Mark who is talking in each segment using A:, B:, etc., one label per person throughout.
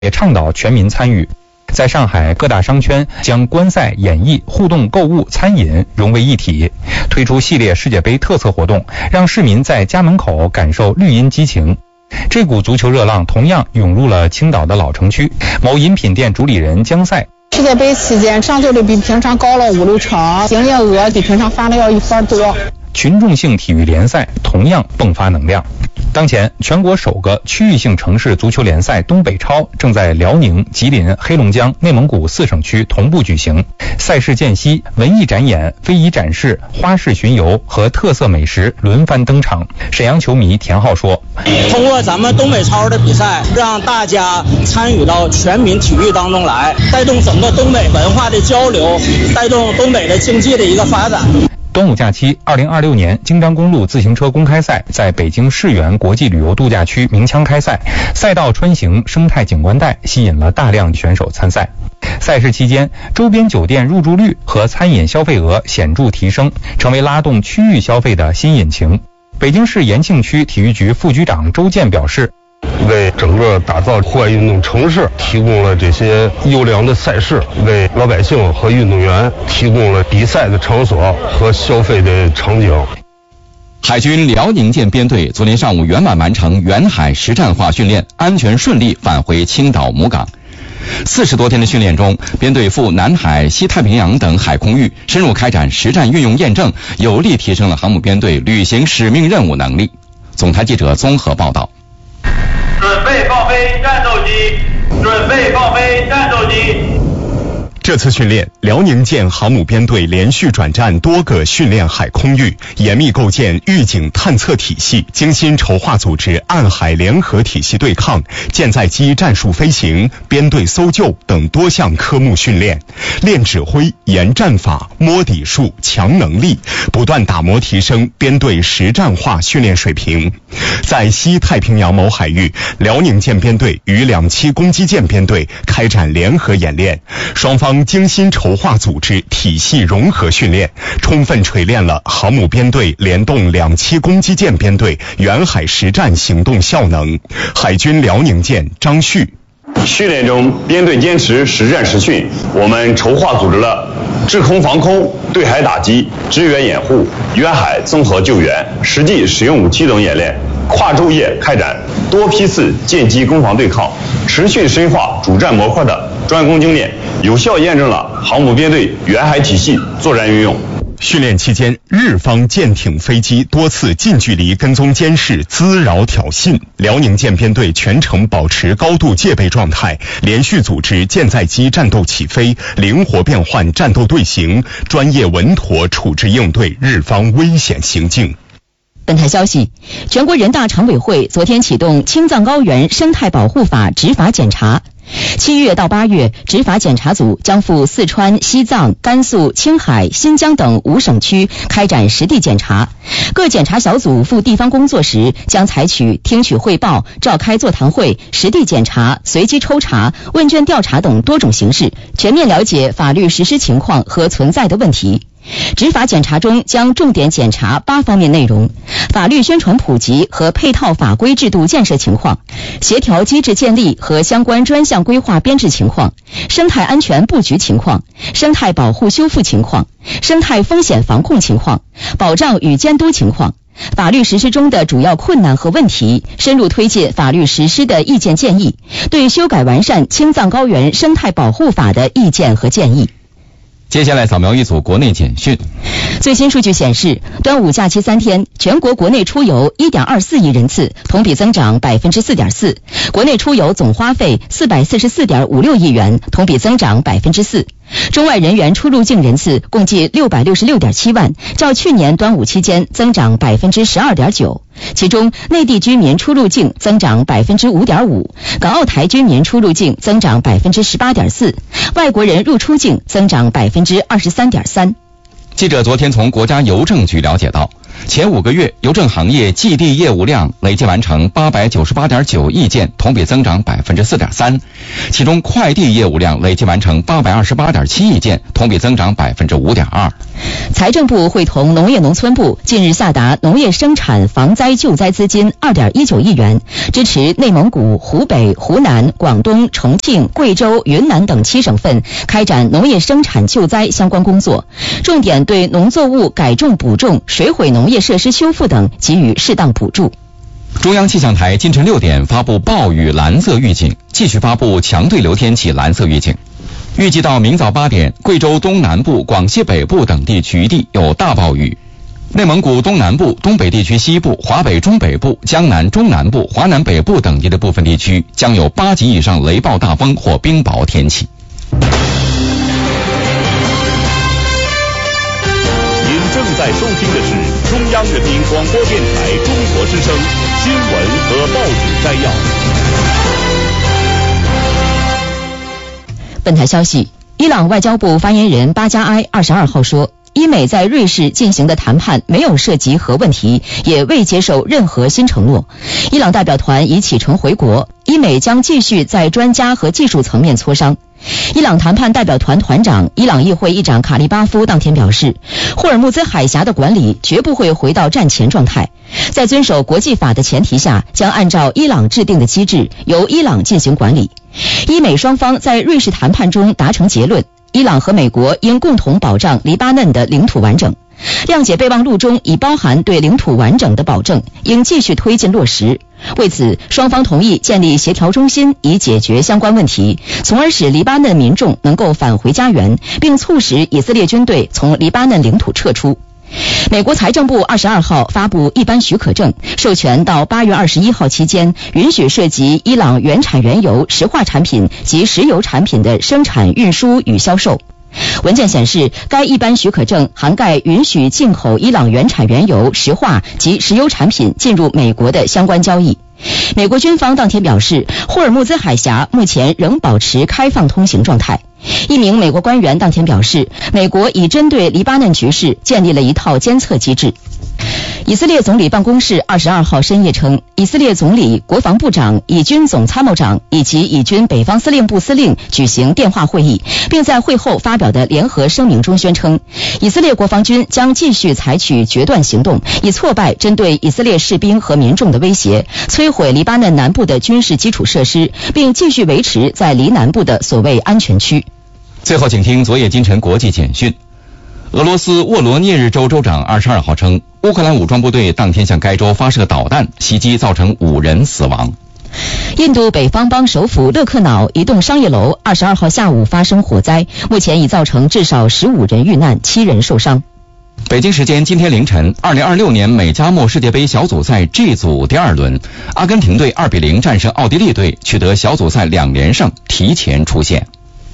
A: 也倡导全民参与。在上海各大商圈将观赛、演艺、互动购物、餐饮融为一体，推出系列世界杯特色活动，让市民在家门口感受绿茵激情。这股足球热浪同样涌入了青岛的老城区。某饮品店主理人江赛，
B: 世界杯期间上座率比平常高了5-6成，营业额比平常发的要1番多。
A: 群众性体育联赛同样迸发能量。当前，全国首个区域性城市足球联赛东北超正在辽宁、吉林、黑龙江、内蒙古4省区同步举行。赛事间隙，文艺展演、非遗展示、花市巡游和特色美食轮番登场。沈阳球迷田浩说：“
C: 通过咱们东北超的比赛，让大家参与到全民体育当中来，带动整个东北文化的交流，带动东北的经济的一个发展。”
A: 端午假期，2026年京张公路自行车公开赛在北京世园国际旅游度假区鸣枪开赛，赛道穿行生态景观带吸引了大量选手参赛。赛事期间，周边酒店入住率和餐饮消费额显著提升，成为拉动区域消费的新引擎。北京市延庆区体育局副局长周健表示，
D: 为整个打造户外运动城市提供了这些优良的赛事，为老百姓和运动员提供了比赛的场所和消费的场景。
E: 海军辽宁舰编队昨天上午圆满完成远海实战化训练，安全顺利返回青岛母港。40多天的训练中，编队赴南海、西太平洋等海空域深入开展实战运用验证，有力提升了航母编队履行使命任务能力。总台记者综合报道。
F: 准备放飞战斗机，准备放飞战斗机。
G: 这次训练，辽宁舰航母编队连续转战多个训练海空域，严密构建预警探测体系，精心筹划组织岸海联合体系对抗、舰载机战术飞行、编队搜救等多项科目训练，练指挥、研战法、摸底数、强能力，不断打磨提升编队实战化训练水平。在西太平洋某海域，辽宁舰编队与2栖攻击舰编队开展联合演练，双方精心筹划组织体系融合训练，充分锤炼了航母编队联动2栖攻击舰编队远海实战行动效能。海军辽宁舰张旭，
H: 训练中，编队坚持实战实训，我们筹划组织了制空防空、对海打击、支援掩护、远海综合救援、实际使用武器等演练，跨昼夜开展多批次舰机攻防对抗，持续深化主战模块的专攻精练，有效验证了航母编队远海体系作战运用。
G: 训练期间，日方舰艇飞机多次近距离跟踪监视、滋扰挑衅，辽宁舰编队全程保持高度戒备状态，连续组织舰载机战斗起飞，灵活变换战斗队形，专业稳妥处置应对日方危险行径。
I: 本台消息，全国人大常委会昨天启动青藏高原生态保护法执法检查。7月到8月，执法检查组将赴四川、西藏、甘肃、青海、新疆等5省区开展实地检查。各检查小组赴地方工作时，将采取听取汇报、召开座谈会、实地检查、随机抽查、问卷调查等多种形式，全面了解法律实施情况和存在的问题。执法检查中将重点检查8方面内容：法律宣传普及和配套法规制度建设情况，协调机制建立和相关专项规划编制情况，生态安全布局情况，生态保护修复情况，生态风险防控情况，保障与监督情况，法律实施中的主要困难和问题，深入推进法律实施的意见建议，对修改完善青藏高原生态保护法的意见和建议。
E: 接下来扫描一组国内简讯。
I: 最新数据显示，端午假期3天，全国国内出游 1.24 亿人次，同比增长 4.4%， 国内出游总花费 444.56 亿元，同比增长 4%。中外人员出入境人次共计 666.7 万，较去年端午期间增长 12.9%。其中，内地居民出入境增长 5.5%， 港澳台居民出入境增长 18.4%， 外国人入出境增长 23.3%。
E: 记者昨天从国家邮政局了解到， 前5个月邮政行业寄递业务量累计完成898.9亿件，同比增长 4.3%， 其中快递业务量累计完成828.7亿件，同比增长 5.2%。
I: 财政部会同农业农村部近日下达农业生产防灾救灾资金2.19亿元，支持内蒙古、湖北、湖南、广东、重庆、贵州、云南等7省份开展农业生产救灾相关工作，重点对农作物改种补种、水毁农业设施修复等给予适当补助。
E: 中央气象台今晨6点发布暴雨蓝色预警，继续发布强对流天气蓝色预警。预计到明早8点，贵州东南部、广西北部等地局地有大暴雨，内蒙古东南部、东北地区西部、华北中北部、江南中南部、华南北部等地的部分地区将有8级以上雷暴大风或冰雹天气。
J: 您正在收听的是中央人民广播电台中国之声新闻和报纸摘要。
I: 本台消息，伊朗外交部发言人巴加埃22号说，伊美在瑞士进行的谈判没有涉及核问题，也未接受任何新承诺。伊朗代表团已启程回国，伊美将继续在专家和技术层面磋商。伊朗谈判代表团团长、伊朗议会议长卡利巴夫当天表示，霍尔木兹海峡的管理绝不会回到战前状态，在遵守国际法的前提下，将按照伊朗制定的机制由伊朗进行管理。伊美双方在瑞士谈判中达成结论，伊朗和美国应共同保障黎巴嫩的领土完整。谅解备忘录中已包含对领土完整的保证，应继续推进落实。为此，双方同意建立协调中心，以解决相关问题，从而使黎巴嫩民众能够返回家园，并促使以色列军队从黎巴嫩领土撤出。美国财政部22号发布一般许可证，授权到8月21号期间，允许涉及伊朗原产原油、石化产品及石油产品的生产、运输与销售。文件显示，该一般许可证涵盖允许进口伊朗原产原油、石化及石油产品进入美国的相关交易。美国军方当天表示，霍尔木兹海峡目前仍保持开放通行状态。一名美国官员当天表示，美国已针对黎巴嫩局势建立了一套监测机制。以色列总理办公室22号深夜称，以色列总理、国防部长、以军总参谋长以及以军北方司令部司令举行电话会议，并在会后发表的联合声明中宣称，以色列国防军将继续采取决断行动，以挫败针对以色列士兵和民众的威胁，摧毁黎巴嫩南部的军事基础设施，并继续维持在黎南部的所谓安全区。
E: 最后请听昨夜今晨国际简讯。俄罗斯沃罗涅日州州长22号称，乌克兰武装部队当天向该州发射导弹，袭击造成5人死亡。
I: 印度北方邦首府勒克瑙一栋商业楼22号下午发生火灾，目前已造成至少15人遇难，7人受伤。
E: 北京时间今天凌晨，2026年美加墨世界杯小组赛 G 组第2轮，阿根廷队2-0战胜奥地利队，取得小组赛2连胜，提前出线。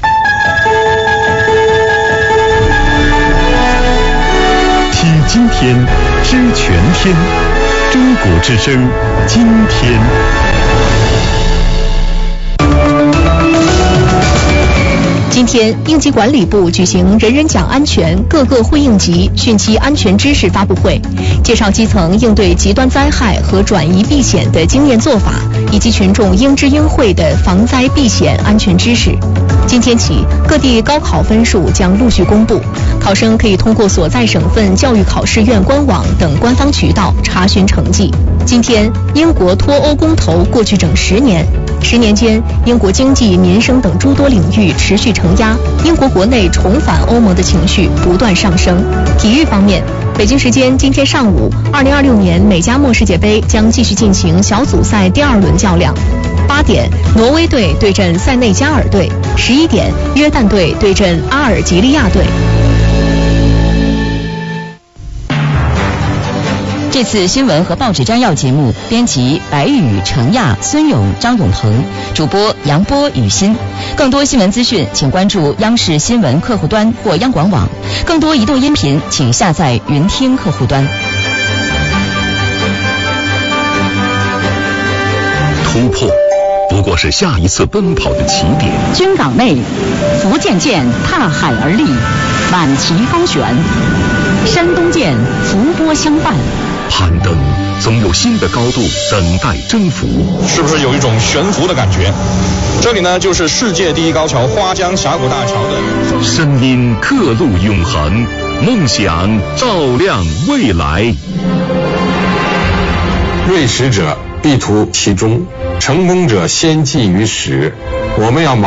J: 听今天，知全天，中国之声，今天。
K: 今天，应急管理部举行人人讲安全各个会应急汛期安全知识发布会，介绍基层应对极端灾害和转移避险的经验做法，以及群众应知应会的防灾避险安全知识。今天起，各地高考分数将陆续公布，考生可以通过所在省份教育考试院官网等官方渠道查询成绩。今天，英国脱欧公投过去整10年，10年间，英国经济、民生等诸多领域持续承压，英国国内重返欧盟的情绪不断上升。体育方面，北京时间今天上午，2026年美加墨世界杯将继续进行小组赛第2轮较量。8点，挪威队对阵塞内加尔队；11点，约旦队对阵阿尔及利亚队。
I: 这次新闻和报纸摘要节目，编辑白宇、程亚、孙勇、张永鹏，主播杨波、雨欣。更多新闻资讯，请关注央视新闻客户端或央广网。更多移动音频，请下载云听客户端。
J: 突破不过是下一次奔跑的起点。
L: 军港内，福建舰踏海而立，满旗高悬。
I: 山东舰伏波相伴，
J: 攀登总有新的高度等待征服，
L: 是不是有一种悬浮的感觉？这里呢，就是世界第一高桥花江峡谷大桥的
J: 声音刻录永恒，梦想照亮未来。
M: 锐识者必图其中，成功者先记于始。我们要